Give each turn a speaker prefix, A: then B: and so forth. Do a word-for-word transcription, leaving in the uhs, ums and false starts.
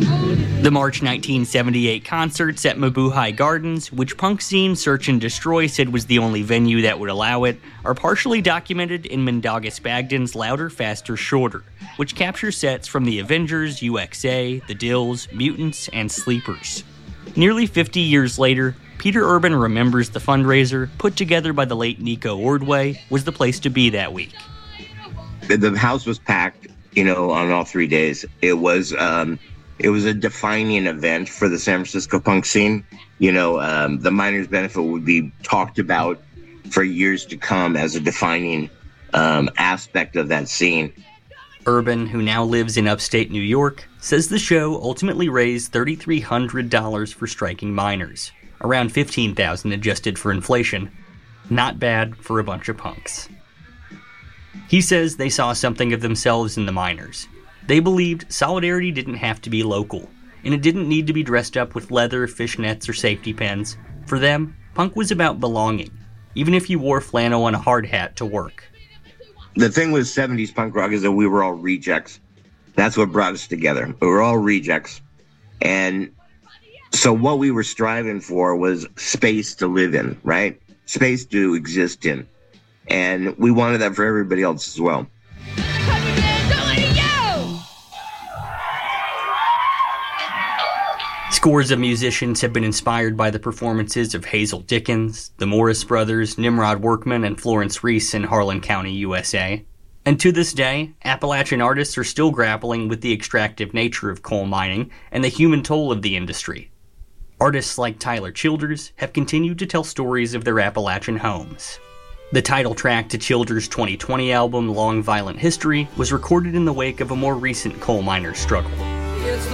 A: The March nineteen seventy-eight concerts at Mabuhay Gardens, which punk scene Search and Destroy said was the only venue that would allow it, are partially documented in Mindaugas Bagdan's Louder, Faster, Shorter, which captures sets from the Avengers, U X A, The Dills, Mutants, and Sleepers. Nearly fifty years later, Peter Urban remembers the fundraiser, put together by the late Nico Ordway, was the place to be that week.
B: The house was packed, you know, on all three days. It was... Um It was a defining event for the San Francisco punk scene. You know, um, the Miners' Benefit would be talked about for years to come as a defining um, aspect of that scene.
A: Urban, who now lives in upstate New York, says the show ultimately raised three thousand three hundred dollars for striking miners, around fifteen thousand dollars adjusted for inflation. Not bad for a bunch of punks. He says they saw something of themselves in the miners. They believed solidarity didn't have to be local, and it didn't need to be dressed up with leather, fishnets, or safety pins. For them, punk was about belonging, even if you wore flannel and a hard hat to work.
B: The thing with seventies punk rock is that we were all rejects. That's what brought us together. We were all rejects. And so what we were striving for was space to live in, right? Space to exist in. And we wanted that for everybody else as well.
A: Scores of musicians have been inspired by the performances of Hazel Dickens, the Morris Brothers, Nimrod Workman, and Florence Reese in Harlan County, U S A. And to this day, Appalachian artists are still grappling with the extractive nature of coal mining and the human toll of the industry. Artists like Tyler Childers have continued to tell stories of their Appalachian homes. The title track to Childers' twenty twenty album, Long Violent History, was recorded in the wake of a more recent coal miners' struggle.